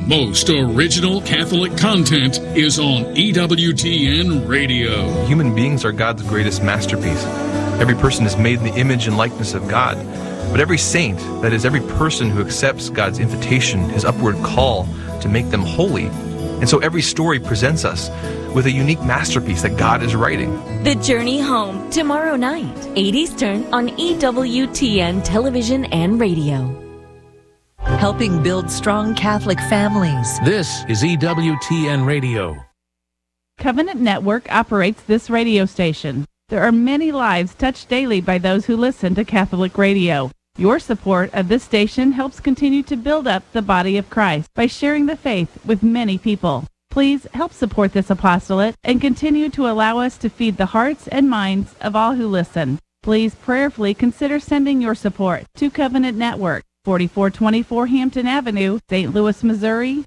most original Catholic content is on EWTN Radio. Human beings are God's greatest masterpiece. Every person is made in the image and likeness of God. But every saint, that is, every person who accepts God's invitation, his upward call to make them holy. And so every story presents us with a unique masterpiece that God is writing. The Journey Home, tomorrow night, 8 Eastern on EWTN Television and Radio. Helping build strong Catholic families. This is EWTN Radio. Covenant Network operates this radio station. There are many lives touched daily by those who listen to Catholic radio. Your support of this station helps continue to build up the body of Christ by sharing the faith with many people. Please help support this apostolate and continue to allow us to feed the hearts and minds of all who listen. Please prayerfully consider sending your support to Covenant Network, 4424 Hampton Avenue, St. Louis, Missouri,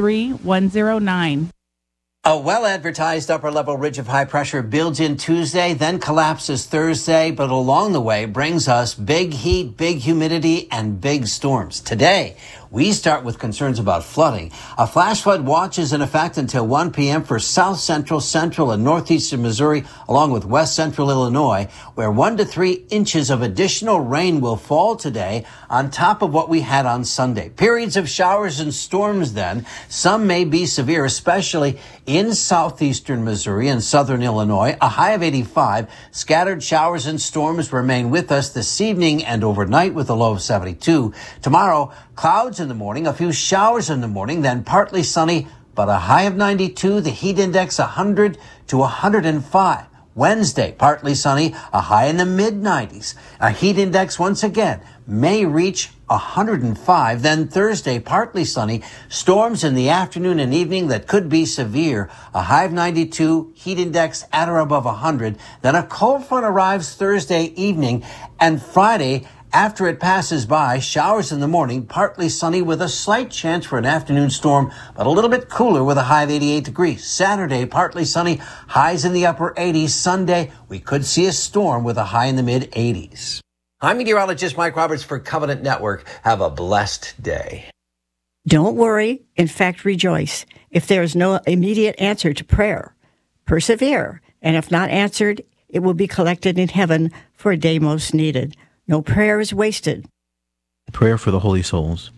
63109. A well-advertised upper-level ridge of high pressure builds in Tuesday, then collapses Thursday, but along the way brings us big heat, big humidity, and big storms. Today, we start with concerns about flooding. A flash flood watch is in effect until 1 p.m. for south central, central, and northeastern Missouri, along with west central Illinois, where 1 to 3 inches of additional rain will fall today on top of what we had on Sunday. Periods of showers and storms then. Some may be severe, especially in southeastern Missouri and southern Illinois. A high of 85. Scattered showers and storms remain with us this evening and overnight with a low of 72. Tomorrow, clouds in the morning, a few showers in the morning, then partly sunny, but a high of 92, the heat index 100 to 105. Wednesday, partly sunny, a high in the mid-90s. A heat index once again may reach 105. Then Thursday, partly sunny, storms in the afternoon and evening that could be severe. A high of 92, heat index at or above 100. Then a cold front arrives Thursday evening, and Friday, after it passes by, showers in the morning, partly sunny with a slight chance for an afternoon storm, but a little bit cooler with a high of 88 degrees. Saturday, partly sunny, highs in the upper 80s. Sunday, we could see a storm with a high in the mid-80s. I'm meteorologist Mike Roberts for Covenant Network. Have a blessed day. Don't worry. In fact, rejoice. If there is no immediate answer to prayer, persevere. And if not answered, it will be collected in heaven for a day most needed. No prayer is wasted. Prayer for the holy souls.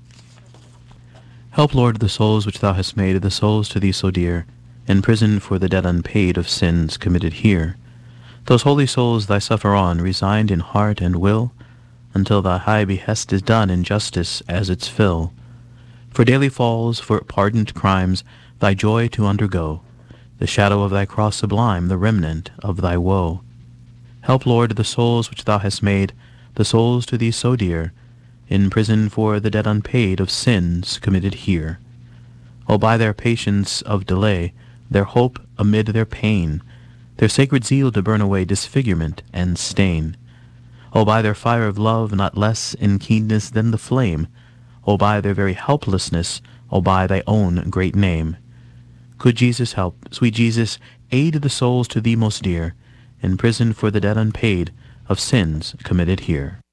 Help, Lord, the souls which thou hast made, the souls to thee so dear, in prison for the debt unpaid of sins committed here. Those holy souls thy suffer on, resigned in heart and will, until thy high behest is done in justice as its fill. For daily falls, for pardoned crimes, thy joy to undergo, the shadow of thy cross sublime, the remnant of thy woe. Help, Lord, the souls which thou hast made, the souls to thee so dear, in prison for the debt unpaid of sins committed here. O by their patience of delay, their hope amid their pain, their sacred zeal to burn away disfigurement and stain. O by their fire of love not less in keenness than the flame, O by their very helplessness, O by thy own great name. Good Jesus help, sweet Jesus, aid the souls to thee most dear, in prison for the debt unpaid of sins committed here.